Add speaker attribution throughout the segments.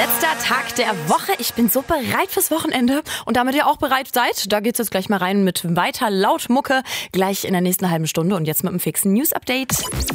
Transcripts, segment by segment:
Speaker 1: Letzter Tag der Woche. Ich bin so bereit fürs Wochenende. Und damit ihr auch bereit seid, da geht's jetzt gleich mal rein mit weiter laut Mucke. Gleich in der nächsten halben Stunde und jetzt mit einem fixen News-Update.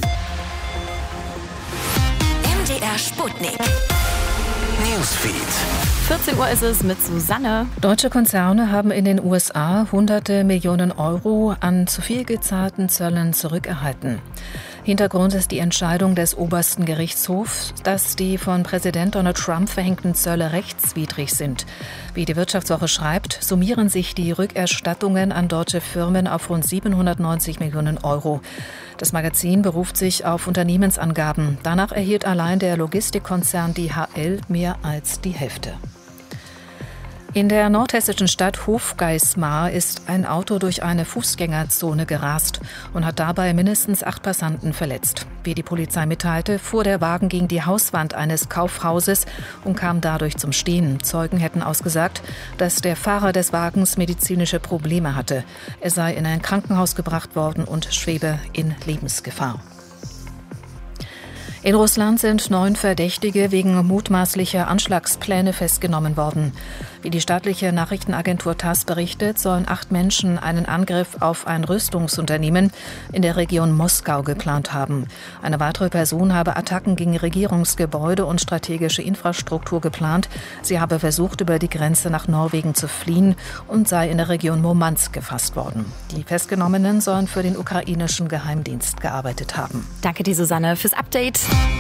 Speaker 2: MDR Sputnik. Newsfeed.
Speaker 1: 14 Uhr ist es mit Susanne.
Speaker 3: Deutsche Konzerne haben in den USA hunderte Millionen Euro an zu viel gezahlten Zöllen zurückerhalten. Hintergrund ist die Entscheidung des obersten Gerichtshofs, dass die von Präsident Donald Trump verhängten Zölle rechtswidrig sind. Wie die Wirtschaftswoche schreibt, summieren sich die Rückerstattungen an deutsche Firmen auf rund 790 Millionen Euro. Das Magazin beruft sich auf Unternehmensangaben. Danach erhielt allein der Logistikkonzern DHL mehr als die Hälfte. In der nordhessischen Stadt Hofgeismar ist ein Auto durch eine Fußgängerzone gerast und hat dabei mindestens 8 Passanten verletzt. Wie die Polizei mitteilte, fuhr der Wagen gegen die Hauswand eines Kaufhauses und kam dadurch zum Stehen. Zeugen hätten ausgesagt, dass der Fahrer des Wagens medizinische Probleme hatte. Er sei in ein Krankenhaus gebracht worden und schwebe in Lebensgefahr. In Russland sind 9 Verdächtige wegen mutmaßlicher Anschlagspläne festgenommen worden. Wie die staatliche Nachrichtenagentur TASS berichtet, sollen 8 Menschen einen Angriff auf ein Rüstungsunternehmen in der Region Moskau geplant haben. Eine weitere Person habe Attacken gegen Regierungsgebäude und strategische Infrastruktur geplant. Sie habe versucht, über die Grenze nach Norwegen zu fliehen und sei in der Region Murmansk gefasst worden. Die Festgenommenen sollen für den ukrainischen Geheimdienst gearbeitet haben.
Speaker 1: Danke dir, Susanne, fürs Update.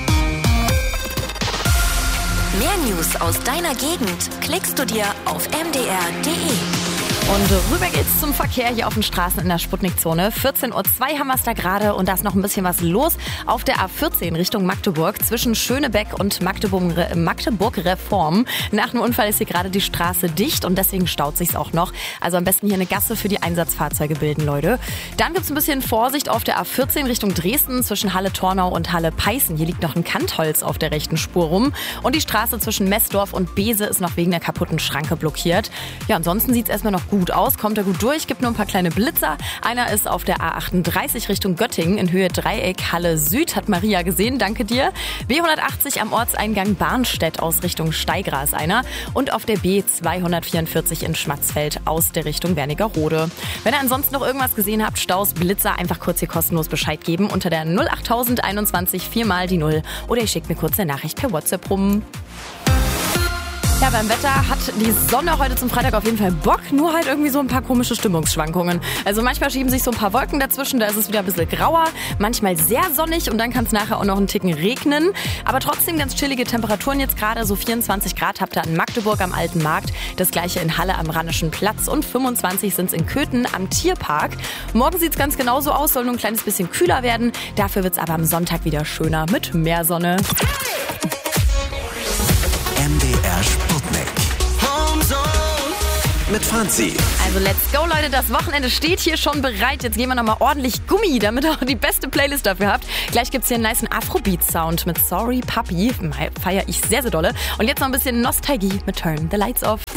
Speaker 2: Mehr News aus deiner Gegend klickst du dir auf mdr.de.
Speaker 1: Und rüber geht's zum Verkehr hier auf den Straßen in der Sputnik-Zone. 14:02 Uhr haben wir es da gerade und da ist noch ein bisschen was los auf der A14 Richtung Magdeburg zwischen Schönebeck und Magdeburg-Reform. Nach einem Unfall ist hier gerade die Straße dicht und deswegen staut sich's auch noch. Also am besten hier eine Gasse für die Einsatzfahrzeuge bilden, Leute. Dann gibt's ein bisschen Vorsicht auf der A14 Richtung Dresden zwischen Halle-Tornau und Halle-Peißen. Hier liegt noch ein Kantholz auf der rechten Spur rum. Und die Straße zwischen Messdorf und Bese ist noch wegen der kaputten Schranke blockiert. Ja, ansonsten sieht's erstmal noch gut aus, kommt er gut durch, gibt nur ein paar kleine Blitzer. Einer ist auf der A38 Richtung Göttingen in Höhe Dreieck Halle Süd, hat Maria gesehen, danke dir. B180 am Ortseingang Barnstedt aus Richtung Steigra ist einer und auf der B244 in Schmatzfeld aus der Richtung Wernigerode. Wenn ihr ansonsten noch irgendwas gesehen habt, Staus, Blitzer, einfach kurz hier kostenlos Bescheid geben unter der 08021 4 mal die 0 oder ihr schickt mir kurz eine Nachricht per WhatsApp rum. Ja, beim Wetter hat die Sonne heute zum Freitag auf jeden Fall Bock, nur halt irgendwie so ein paar komische Stimmungsschwankungen. Also manchmal schieben sich so ein paar Wolken dazwischen, da ist es wieder ein bisschen grauer, manchmal sehr sonnig und dann kann es nachher auch noch einen Ticken regnen. Aber trotzdem ganz chillige Temperaturen jetzt gerade, so 24 Grad habt ihr in Magdeburg am Alten Markt, das gleiche in Halle am Rheinischen Platz und 25 sind es in Köthen am Tierpark. Morgen sieht es ganz genauso aus, soll nur ein kleines bisschen kühler werden, dafür wird es aber am Sonntag wieder schöner mit mehr Sonne.
Speaker 2: MDR Sputnik. Homezone mit Franzi.
Speaker 1: Also let's go, Leute. Das Wochenende steht hier schon bereit. Jetzt gehen wir nochmal ordentlich Gummi, damit ihr auch die beste Playlist dafür habt. Gleich gibt's hier einen nicen Afrobeat-Sound mit Sorry Puppy. Feier ich sehr, sehr dolle. Und jetzt noch ein bisschen Nostalgie mit Turn the Lights Off.